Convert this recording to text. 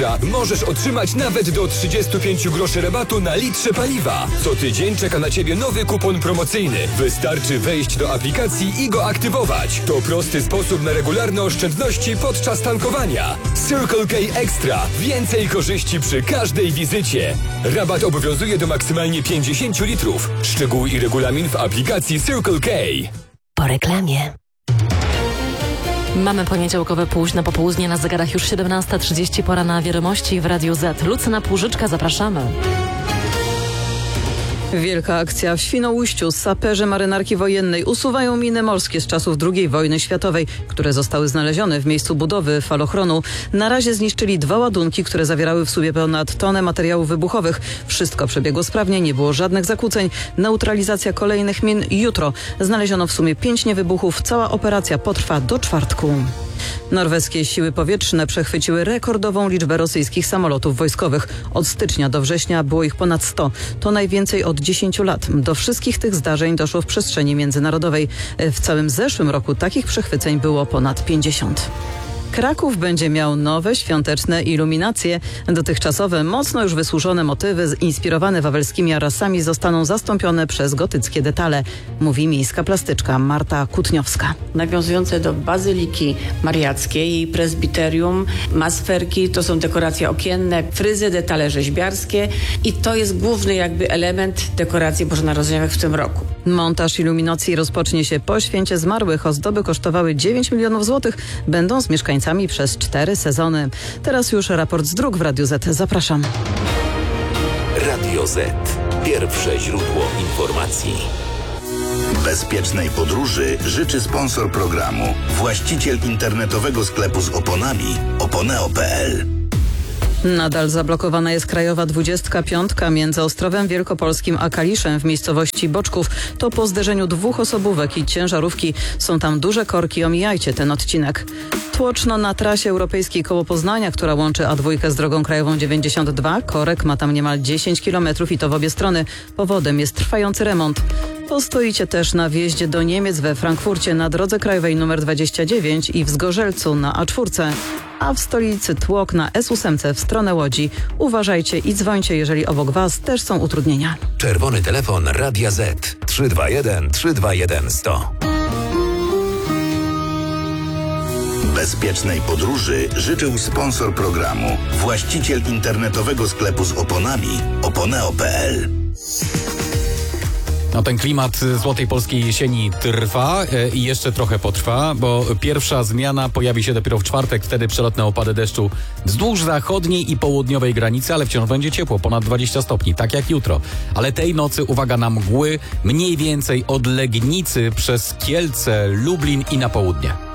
możesz otrzymać nawet do 35 groszy rabatu na litrze paliwa. Co tydzień czeka na Ciebie nowy kupon promocyjny. Wystarczy wejść do aplikacji i go aktywować. To prosty sposób na regularne oszczędności podczas tankowania. Circle K Extra. Więcej korzyści przy każdej wizycie. Rabat obowiązuje do maksymalnie 50 litrów. Szczegóły i regulamin w aplikacji Circle K. Po reklamie. Mamy poniedziałkowe późne popołudnie, na zegarach już 17:30, pora na wiadomości w Radiu Z. Lucyna Płużyczka, zapraszamy. Wielka akcja w Świnoujściu. Saperzy marynarki wojennej usuwają miny morskie z czasów II wojny światowej, które zostały znalezione w miejscu budowy falochronu. Na razie zniszczyli 2 ładunki, które zawierały w sobie ponad tonę materiałów wybuchowych. Wszystko przebiegło sprawnie, nie było żadnych zakłóceń. Neutralizacja kolejnych min jutro. Znaleziono w sumie 5 niewybuchów. Cała operacja potrwa do czwartku. Norweskie siły powietrzne przechwyciły rekordową liczbę rosyjskich samolotów wojskowych. Od stycznia do września było ich ponad 100. To najwięcej od 10 lat. Do wszystkich tych zdarzeń doszło w przestrzeni międzynarodowej. W całym zeszłym roku takich przechwyceń było ponad 50. Kraków będzie miał nowe świąteczne iluminacje. Dotychczasowe, mocno już wysłużone motywy inspirowane wawelskimi arasami zostaną zastąpione przez gotyckie detale, mówi miejska plastyczka Marta Kutniowska. Nawiązujące do Bazyliki Mariackiej, jej prezbiterium, masferki, to są dekoracje okienne, fryzy, detale rzeźbiarskie i to jest główny element dekoracji bożonarodzeniowych w tym roku. Montaż iluminacji rozpocznie się po Święcie Zmarłych. Ozdoby kosztowały 9 milionów złotych. Będą z mieszkańcami przez 4 sezony. Teraz już raport z dróg w Radiu Z. Zapraszam. Radio Z. Pierwsze źródło informacji. Bezpiecznej podróży życzy sponsor programu. Właściciel internetowego sklepu z oponami oponeo.pl. Nadal zablokowana jest krajowa 25 między Ostrowem Wielkopolskim a Kaliszem w miejscowości Boczków. To po zderzeniu 2 osobówek i ciężarówki. Są tam duże korki, omijajcie ten odcinek. Tłoczno na trasie europejskiej koło Poznania, która łączy A2 z drogą krajową 92. Korek ma tam niemal 10 km i to w obie strony. Powodem jest trwający remont. Postoicie też na wjeździe do Niemiec we Frankfurcie na drodze krajowej nr 29 i w Zgorzelcu na A4. A w stolicy tłok na S8 w stronę Łodzi. Uważajcie i dzwońcie, jeżeli obok Was też są utrudnienia. Czerwony telefon Radia Z 321 321 100. Bezpiecznej podróży życzył sponsor programu. Właściciel internetowego sklepu z oponami oponeo.pl. No, ten klimat złotej polskiej jesieni trwa i jeszcze trochę potrwa, bo pierwsza zmiana pojawi się dopiero w czwartek, wtedy przelotne opady deszczu wzdłuż zachodniej i południowej granicy, ale wciąż będzie ciepło, ponad 20 stopni, tak jak jutro. Ale tej nocy, uwaga, na mgły, mniej więcej od Legnicy przez Kielce, Lublin i na południe.